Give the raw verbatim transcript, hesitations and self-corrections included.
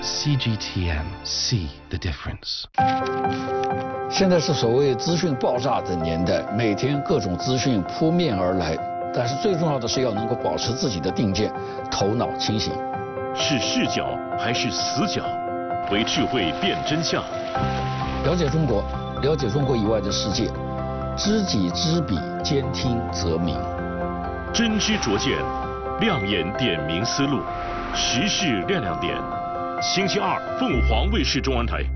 C G T N, see the difference. 现在是所谓资讯爆炸的年代，每天各种资讯扑面而来，但是最重要的是要能够保持自己的定见，头脑清醒。 是视角还是死角？为智慧辨真相。 了解中国，了解中国以外的世界，知己知彼，兼听则明。 真知灼见，亮眼点明思路，时事亮亮点。星期二，凤凰卫视中文台。